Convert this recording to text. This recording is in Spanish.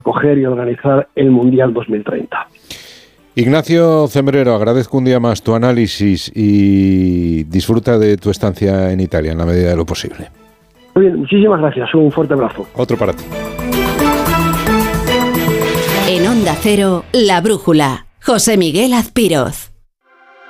coger y organizar el Mundial 2030. Ignacio Cembrero, agradezco un día más tu análisis y disfruta de tu estancia en Italia en la medida de lo posible. Muy bien, muchísimas gracias, un fuerte abrazo. Otro para ti. En Onda Cero, La Brújula, José Miguel Azpiroz.